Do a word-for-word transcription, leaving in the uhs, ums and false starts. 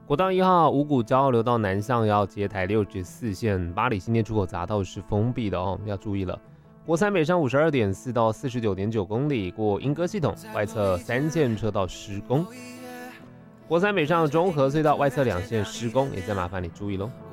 国道一号五股交流道南向要接台六十四线，八里新店出口匝道是封闭的哦，要注意了。国三北上五十二点四到四十九点九公里，过莺歌系统外侧三线车道施工。国三北上中和隧道外侧两线施工，也再麻烦你注意喽。